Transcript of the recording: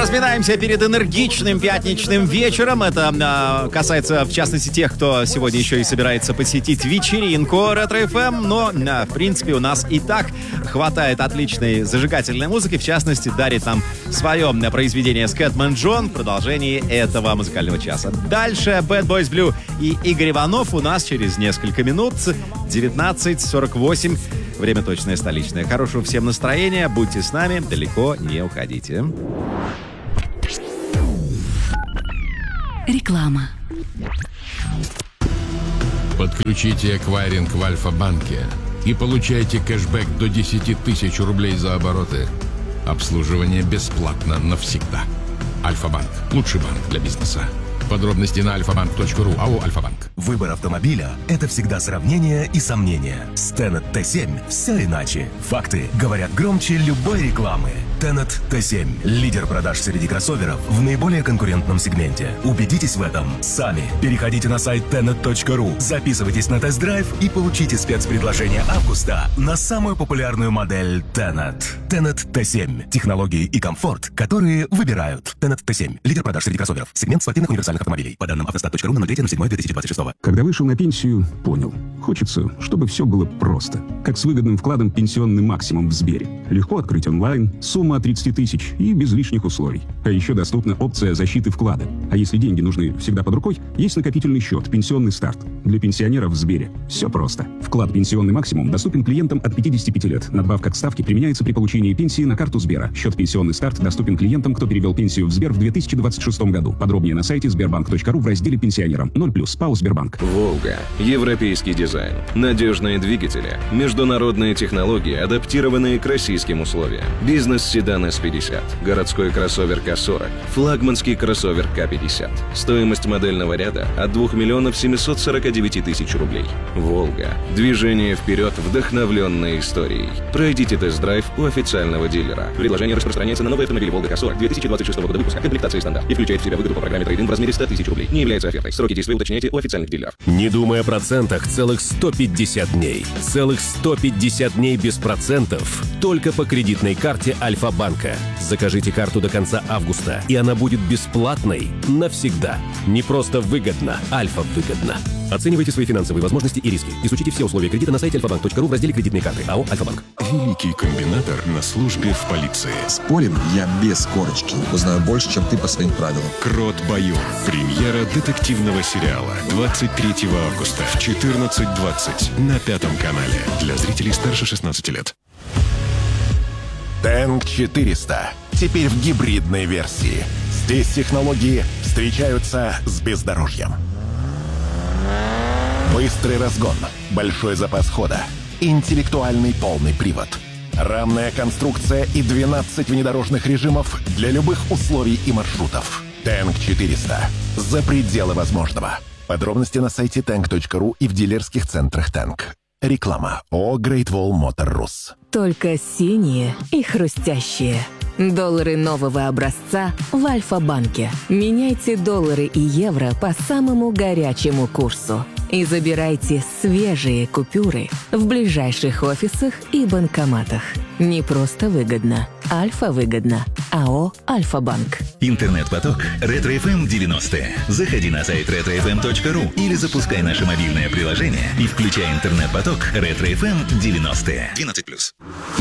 Разминаемся перед энергичным пятничным вечером. Это касается, в частности, тех, кто сегодня еще и собирается посетить вечеринку Ретро-ФМ. Но, в принципе, у нас и так хватает отличной зажигательной музыки. В частности, дарит нам свое произведение Скэтман Джон в продолжении этого музыкального часа. Дальше Bad Boys Blue и Игорь Иванов у нас через несколько минут. 19:48. Время точное столичное. Хорошего всем настроения. Будьте с нами. Далеко не уходите. Реклама. Подключите эквайринг в Альфа-банке и получайте кэшбэк до 10 тысяч рублей за обороты. Обслуживание бесплатно навсегда. Альфа-банк. Лучший банк для бизнеса. Подробности на alfabank.ru. АО «Альфа-банк». Выбор автомобиля – это всегда сравнение и сомнения. С Tenet T7 все иначе. Факты говорят громче любой рекламы. Tenet T7 – лидер продаж среди кроссоверов в наиболее конкурентном сегменте. Убедитесь в этом сами. Переходите на сайт tenet.ru, записывайтесь на тест-драйв и получите спецпредложение августа на самую популярную модель Tenet. Tenet T7 – технологии и комфорт, которые выбирают. Tenet T7 – лидер продаж среди кроссоверов. Сегмент спортивных универсальных автомобилей. По данным автостат.ру на 03.07.2026. Когда вышел на пенсию, понял. Хочется, чтобы все было просто. Как с выгодным вкладом «Пенсионный максимум» в Сбере. Легко открыть онлайн, сумма от 30 тысяч и без лишних условий. А еще доступна опция защиты вклада. А если деньги нужны всегда под рукой, есть накопительный счет «Пенсионный старт». Для пенсионеров в Сбере. Все просто. Вклад «Пенсионный максимум» доступен клиентам от 55 лет. Надбавка к ставке применяется при получении пенсии на карту Сбера. Счет «Пенсионный старт» доступен клиентам, кто перевел пенсию в Сбер в 2026 году. Подробнее на сайте sberbank.ru в разделе «Пенсионерам». 0+, ПАО «Сбербанк». «Волга». Европейский дизайн. Надежные двигатели. Международные технологии, адаптированные к российским условиям. Бизнес-седан S50. Городской кроссовер К40. Флагманский кроссовер К50. Стоимость модельного ряда от 2 миллионов 749 тысяч рублей. «Волга». Движение вперед, вдохновленное историей. Пройдите тест-драйв у официального дилера. Предложение распространяется на новые автомобили «Волга К40» 2026 года выпуска. Комплектации стандарт. И включает в себя выгоду по программе трейд-ин в размере 100 тысяч рублей. Не является офертой. Сроки действия уточняйте у официальных дилеров. Не думай о процентах целых 150 дней. Целых 150 дней без процентов. Только по кредитной карте Альфа-банка. Закажите карту до конца августа, и она будет бесплатной навсегда. Не просто выгодно, Альфа-выгодно. Оценивайте свои финансовые возможности и риски. Изучите все условия кредита на сайте alfabank.ru в разделе «Кредитные карты». АО «Альфа-банк». Великий комбинатор на службе в полиции. Спорим, я без корочки. Узнаю больше, чем ты по своим правилам. Крот Байон. Премьера детективного сериала 23 августа в 14:20 на 5 канале. Для зрителей старше 16 лет. Тэнк 400. Теперь в гибридной версии. Здесь технологии встречаются с бездорожьем. Быстрый разгон, большой запас хода, интеллектуальный полный привод, рамная конструкция и 12 внедорожных режимов для любых условий и маршрутов. Тэнк 400. За пределы возможного. Подробности на сайте tank.ru и в дилерских центрах Тэнк. Реклама. ООО Great Wall Motor Rus. Только синие и хрустящие. Доллары нового образца в Альфа-банке. Меняйте доллары и евро по самому горячему курсу. И забирайте свежие купюры в ближайших офисах и банкоматах. Не просто выгодно. Альфа-выгодно. АО «Альфа-банк». Интернет-поток Ретро-ФМ 90. Заходи на сайт retrofm.ru или запускай наше мобильное приложение и включай интернет-поток Ретро-ФМ 90. 12+.